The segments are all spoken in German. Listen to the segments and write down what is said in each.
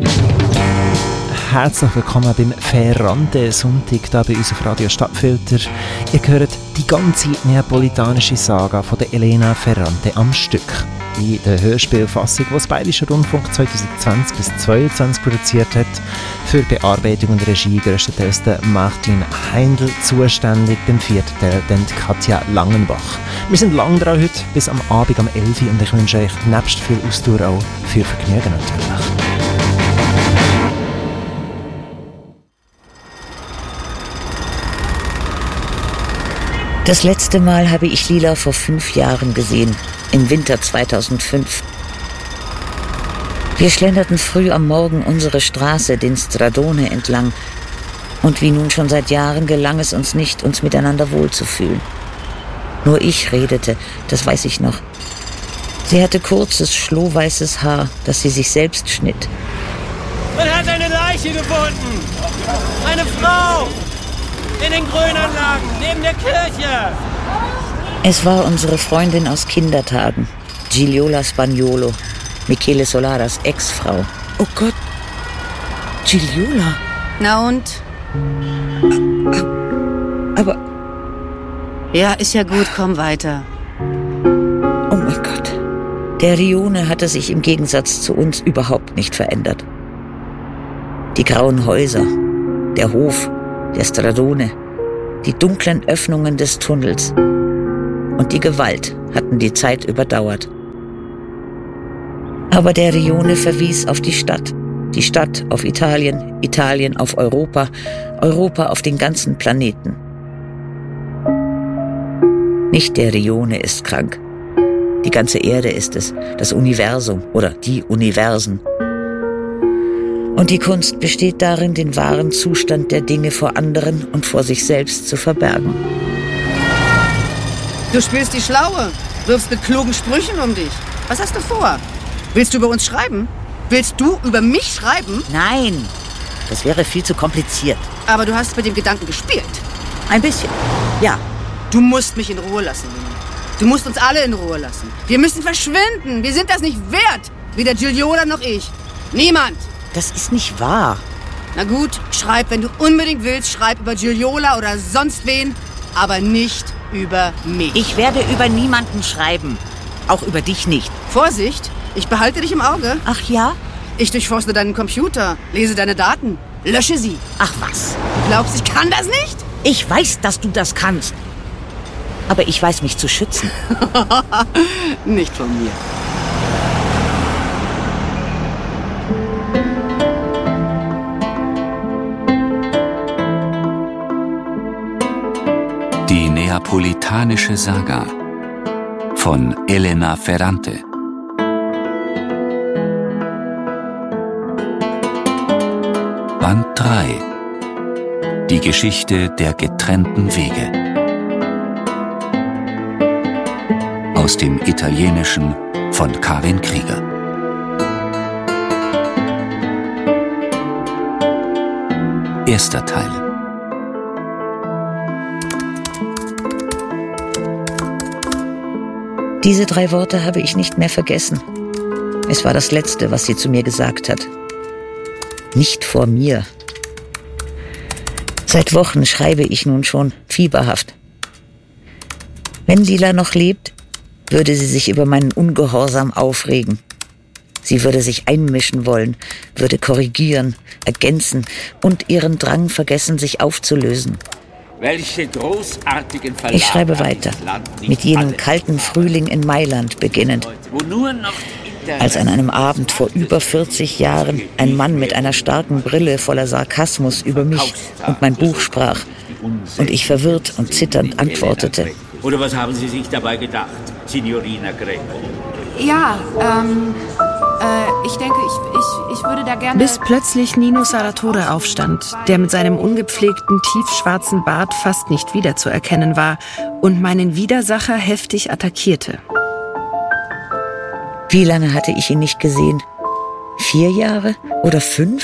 Herzlich willkommen beim Ferrante Sonntag hier bei uns auf Radio Stadtfilter. Ihr hört die ganze neapolitanische Saga von der Elena Ferrante am Stück. In der Hörspielfassung, die das Bayerische Rundfunk 2020 bis 2022 produziert hat. Für Bearbeitung und Regie grösstenteils der Martin Heindl zuständig, beim vierten Teil dann Katja Langenbach. Wir sind lang dran heute, bis am Abend um 11 Uhr und ich wünsche euch nebst viel Ausdauer auch viel Vergnügen natürlich. Das letzte Mal habe ich Lila vor 5 Jahren gesehen, im Winter 2005. Wir schlenderten früh am Morgen unsere Straße, den Stradone, entlang. Und wie nun schon seit Jahren gelang es uns nicht, uns miteinander wohlzufühlen. Nur ich redete, das weiß ich noch. Sie hatte kurzes, schlohweißes Haar, das sie sich selbst schnitt. Man hat eine Leiche gefunden! Eine Frau! In den Grünanlagen, neben der Kirche! Es war unsere Freundin aus Kindertagen, Gigliola Spagnuolo, Michele Solaras Ex-Frau. Oh Gott, Gigliola. Na und? Aber... Ja, ist ja gut, komm weiter. Oh mein Gott. Der Rione hatte sich im Gegensatz zu uns überhaupt nicht verändert. Die grauen Häuser, der Hof, der Stradone, die dunklen Öffnungen des Tunnels und die Gewalt hatten die Zeit überdauert. Aber der Rione verwies auf die Stadt auf Italien, Italien auf Europa, Europa auf den ganzen Planeten. Nicht der Rione ist krank, die ganze Erde ist es, das Universum oder die Universen. Und die Kunst besteht darin, den wahren Zustand der Dinge vor anderen und vor sich selbst zu verbergen. Du spielst die Schlaue, wirfst mit klugen Sprüchen um dich. Was hast du vor? Willst du über uns schreiben? Willst du über mich schreiben? Nein, das wäre viel zu kompliziert. Aber du hast mit dem Gedanken gespielt. Ein bisschen, ja. Du musst mich in Ruhe lassen, Lina. Du musst uns alle in Ruhe lassen. Wir müssen verschwinden. Wir sind das nicht wert. Weder Gigliola noch ich. Niemand. Das ist nicht wahr. Na gut, schreib, wenn du unbedingt willst, schreib über Gigliola oder sonst wen, aber nicht über mich. Ich werde über niemanden schreiben. Auch über dich nicht. Vorsicht, ich behalte dich im Auge. Ach ja? Ich durchforste deinen Computer, lese deine Daten, lösche sie. Ach was? Du glaubst, ich kann das nicht? Ich weiß, dass du das kannst. Aber ich weiß mich zu schützen. Nicht von mir. Die neapolitanische Saga von Elena Ferrante. Band 3. Die Geschichte der getrennten Wege. Aus dem Italienischen von Karin Krieger. Erster Teil. Diese 3 Worte habe ich nicht mehr vergessen. Es war das Letzte, was sie zu mir gesagt hat. Nicht vor mir. Seit Wochen schreibe ich nun schon, fieberhaft. Wenn Lila noch lebt, würde sie sich über meinen Ungehorsam aufregen. Sie würde sich einmischen wollen, würde korrigieren, ergänzen und ihren Drang vergessen, sich aufzulösen. Welche großartigen Verlage. Ich schreibe weiter, mit jenem kalten Frühling in Mailand beginnend, als an einem Abend vor über 40 Jahren ein Mann mit einer starken Brille voller Sarkasmus über mich und mein Buch sprach und ich verwirrt und zitternd antwortete. Oder was haben Sie sich dabei gedacht, Signorina Greco? Ja, ich denke, ich würde da gerne... Bis plötzlich Nino Sarratore aufstand, der mit seinem ungepflegten, tiefschwarzen Bart fast nicht wiederzuerkennen war und meinen Widersacher heftig attackierte. Wie lange hatte ich ihn nicht gesehen? 4 Jahre oder 5?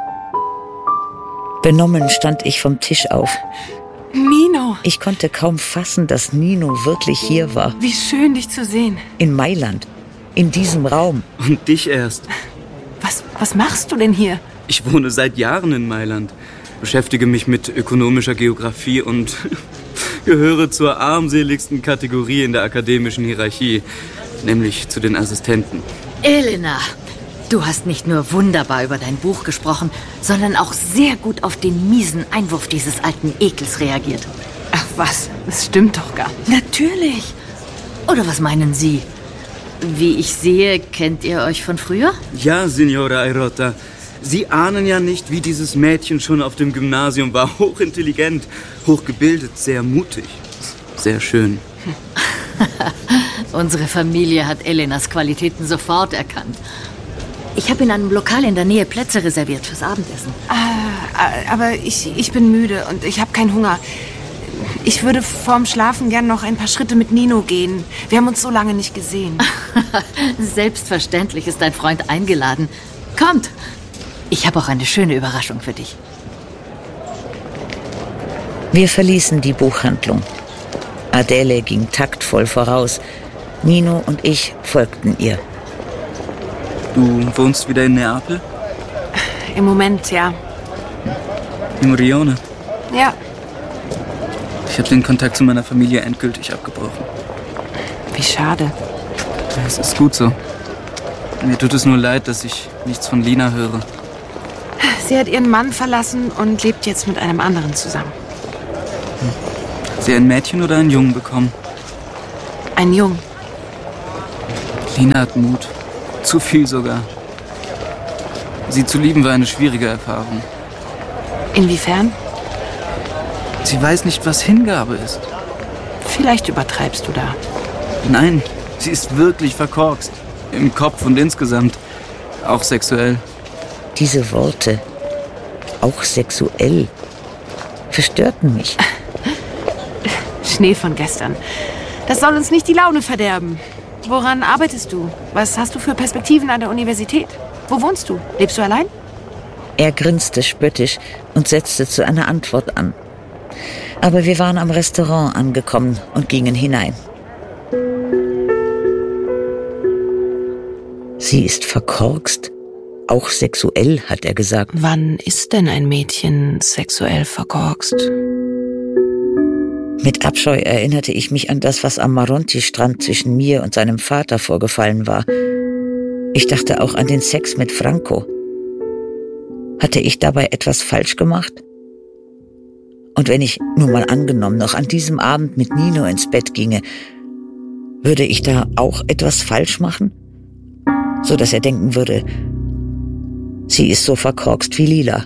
Benommen stand ich vom Tisch auf. Nino! Ich konnte kaum fassen, dass Nino wirklich hier war. Wie schön, dich zu sehen. In Mailand. In diesem Raum. Und dich erst. Was machst du denn hier? Ich wohne seit Jahren in Mailand, beschäftige mich mit ökonomischer Geografie und gehöre zur armseligsten Kategorie in der akademischen Hierarchie, nämlich zu den Assistenten. Elena, du hast nicht nur wunderbar über dein Buch gesprochen, sondern auch sehr gut auf den miesen Einwurf dieses alten Ekels reagiert. Ach was, das stimmt doch gar nicht. Natürlich. Oder was meinen Sie? Wie ich sehe, kennt ihr euch von früher? Ja, Signora Airota. Sie ahnen ja nicht, wie dieses Mädchen schon auf dem Gymnasium war. Hochintelligent, hochgebildet, sehr mutig. Sehr schön. Unsere Familie hat Elenas Qualitäten sofort erkannt. Ich habe in einem Lokal in der Nähe Plätze reserviert fürs Abendessen. Aber ich bin müde und ich habe keinen Hunger. Ich würde vorm Schlafen gern noch ein paar Schritte mit Nino gehen. Wir haben uns so lange nicht gesehen. Selbstverständlich ist dein Freund eingeladen. Kommt! Ich habe auch eine schöne Überraschung für dich. Wir verließen die Buchhandlung. Adele ging taktvoll voraus. Nino und ich folgten ihr. Du wohnst wieder in Neapel? Im Moment, ja. Im Rione? Ja. Ich habe den Kontakt zu meiner Familie endgültig abgebrochen. Wie schade. Es ist gut so. Mir tut es nur leid, dass ich nichts von Lina höre. Sie hat ihren Mann verlassen und lebt jetzt mit einem anderen zusammen. Hat sie ein Mädchen oder einen Jungen bekommen? Ein Jungen. Lina hat Mut. Zu viel sogar. Sie zu lieben war eine schwierige Erfahrung. Inwiefern? Sie weiß nicht, was Hingabe ist. Vielleicht übertreibst du da. Nein, sie ist wirklich verkorkst. Im Kopf und insgesamt. Auch sexuell. Diese Worte, auch sexuell, verstörten mich. Schnee von gestern. Das soll uns nicht die Laune verderben. Woran arbeitest du? Was hast du für Perspektiven an der Universität? Wo wohnst du? Lebst du allein? Er grinste spöttisch und setzte zu einer Antwort an. Aber wir waren am Restaurant angekommen und gingen hinein. Sie ist verkorkst, auch sexuell, hat er gesagt. Wann ist denn ein Mädchen sexuell verkorkst? Mit Abscheu erinnerte ich mich an das, was am Maronti-Strand zwischen mir und seinem Vater vorgefallen war. Ich dachte auch an den Sex mit Franco. Hatte ich dabei etwas falsch gemacht? Und wenn ich, nur mal angenommen, noch an diesem Abend mit Nino ins Bett ginge, würde ich da auch etwas falsch machen? So dass er denken würde, sie ist so verkorkst wie Lila.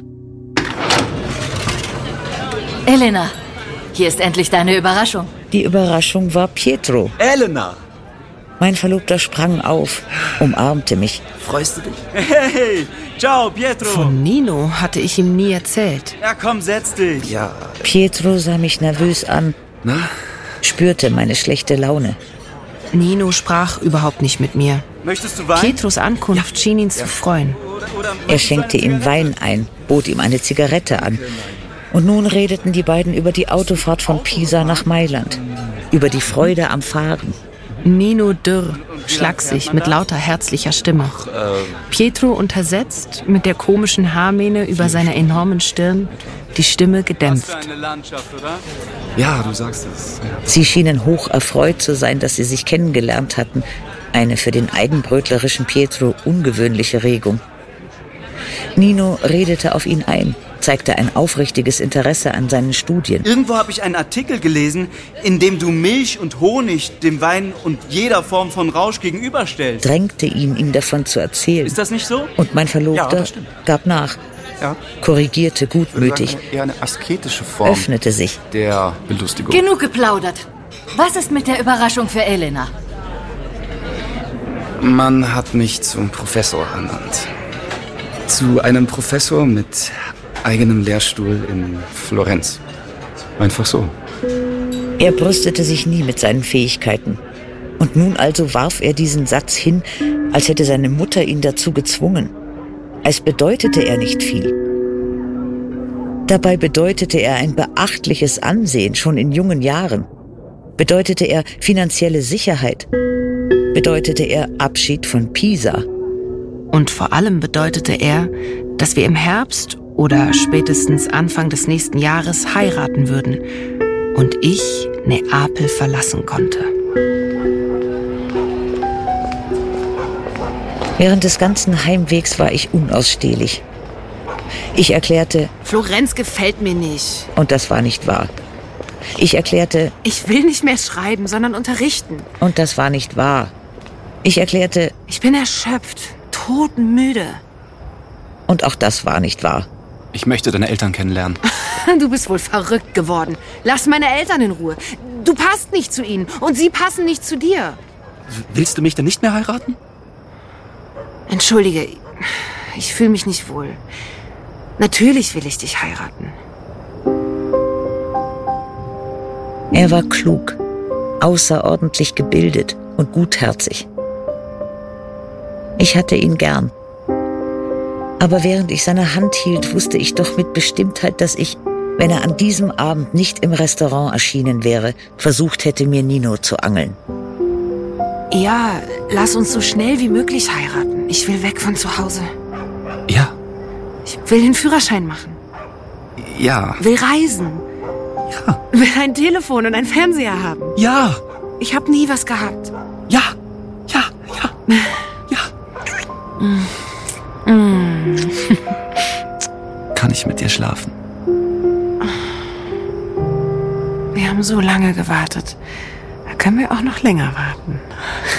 Elena, hier ist endlich deine Überraschung. Die Überraschung war Pietro. Elena! Mein Verlobter sprang auf, umarmte mich. Freust du dich? Hey, ciao, Pietro. Von Nino hatte ich ihm nie erzählt. Ja, komm, setz dich. Ja. Pietro sah mich nervös an, spürte meine schlechte Laune. Nino sprach überhaupt nicht mit mir. Möchtest du Wein? Pietros Ankunft schien ihn zu freuen. Er schenkte ihm Wein ein, bot ihm eine Zigarette an. Und nun redeten die beiden über die Autofahrt von Pisa nach Mailand, über die Freude am Fahren. Nino dürr, schlaksig, mit lauter herzlicher Stimme. Pietro untersetzt, mit der komischen Haarmähne über seiner enormen Stirn, die Stimme gedämpft. Ja, du sagst es. Ja. Sie schienen hoch erfreut zu sein, dass sie sich kennengelernt hatten. Eine für den eigenbrötlerischen Pietro ungewöhnliche Regung. Nino redete auf ihn ein, zeigte ein aufrichtiges Interesse an seinen Studien. Irgendwo habe ich einen Artikel gelesen, in dem du Milch und Honig dem Wein und jeder Form von Rausch gegenüberstellst. Drängte ihn, ihm davon zu erzählen. Ist das nicht so? Und mein Verlobter gab nach, korrigierte gutmütig, Eher eine asketische Form öffnete sich. der Belustigung. Genug geplaudert. Was ist mit der Überraschung für Elena? Man hat mich zum Professor ernannt. Zu einem Professor mit eigenem Lehrstuhl in Florenz. Einfach so. Er brüstete sich nie mit seinen Fähigkeiten. Und nun also warf er diesen Satz hin, als hätte seine Mutter ihn dazu gezwungen. Als bedeutete er nicht viel. Dabei bedeutete er ein beachtliches Ansehen schon in jungen Jahren. Bedeutete er finanzielle Sicherheit. Bedeutete er Abschied von Pisa. Und vor allem bedeutete er, dass wir im Herbst oder spätestens Anfang des nächsten Jahres heiraten würden und ich Neapel verlassen konnte. Während des ganzen Heimwegs war ich unausstehlich. Ich erklärte, Florenz gefällt mir nicht. Und das war nicht wahr. Ich erklärte, ich will nicht mehr schreiben, sondern unterrichten. Und das war nicht wahr. Ich erklärte, ich bin erschöpft, todmüde. Und auch das war nicht wahr. Ich möchte deine Eltern kennenlernen. Du bist wohl verrückt geworden. Lass meine Eltern in Ruhe. Du passt nicht zu ihnen und sie passen nicht zu dir. Willst du mich denn nicht mehr heiraten? Entschuldige, ich fühle mich nicht wohl. Natürlich will ich dich heiraten. Er war klug, außerordentlich gebildet und gutherzig. Ich hatte ihn gern. Aber während ich seine Hand hielt, wusste ich doch mit Bestimmtheit, dass ich, wenn er an diesem Abend nicht im Restaurant erschienen wäre, versucht hätte, mir Nino zu angeln. Ja, lass uns so schnell wie möglich heiraten. Ich will weg von zu Hause. Ja. Ich will den Führerschein machen. Ja. Will reisen. Ja. Will ein Telefon und einen Fernseher haben. Ja. Ich habe nie was gehabt. Ja. Ja. Ja. Ja. Kann ich mit dir schlafen? Wir haben so lange gewartet. Da können wir auch noch länger warten.